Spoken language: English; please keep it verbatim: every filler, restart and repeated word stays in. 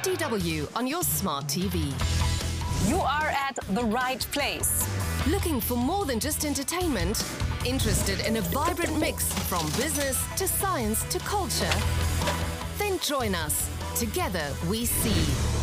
D W on your smart T V. You are at the right place. Looking for more than just entertainment? Interested in a vibrant mix from business to science to culture? Then join us. Together we see.